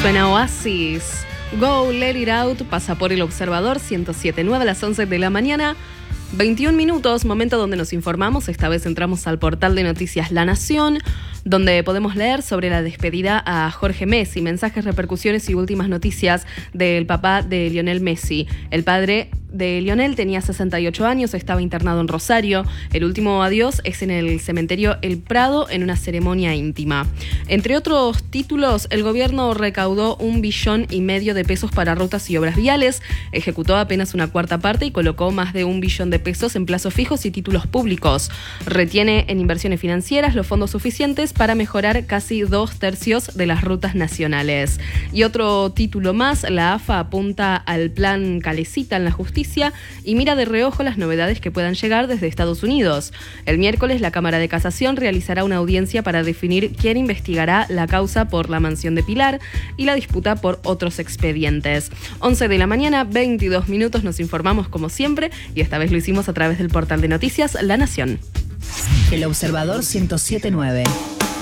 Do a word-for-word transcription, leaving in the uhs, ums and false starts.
Suena Oasis. Go, Let It Out pasa por El Observador ciento siete punto nueve a las once de la mañana. veintiún minutos, momento donde nos informamos. Esta vez entramos al portal de noticias La Nación, donde podemos leer sobre la despedida a Jorge Messi, mensajes, repercusiones y últimas noticias del papá de Lionel Messi. El padre de Lionel tenía sesenta y ocho años, estaba internado en Rosario. El último adiós es en el cementerio El Prado en una ceremonia íntima. Entre otros títulos, el gobierno recaudó un billón y medio de pesos para rutas y obras viales, ejecutó apenas una cuarta parte y colocó más de un billón de pesos en plazos fijos y títulos públicos. Retiene en inversiones financieras los fondos suficientes para mejorar casi dos tercios de las rutas nacionales. Y otro título más, la A F A apunta al plan Calecita en la justicia y mira de reojo las novedades que puedan llegar desde Estados Unidos. El miércoles la Cámara de Casación realizará una audiencia para definir quién investigará la causa por la mansión de Pilar y la disputa por otros expedientes. once de la mañana, veintidós minutos, nos informamos como siempre y esta vez lo hicimos a través del portal de noticias La Nación. El Observador ciento siete punto nueve.